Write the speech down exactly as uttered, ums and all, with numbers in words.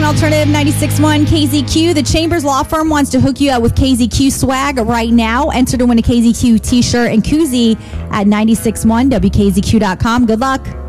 on Alternative ninety-six point one K Z Q. The Chambers Law Firm wants to hook you up with K Z Q swag right now. Enter to win a K Z Q t-shirt and koozie at nine six one W K Z Q dot com. Good luck.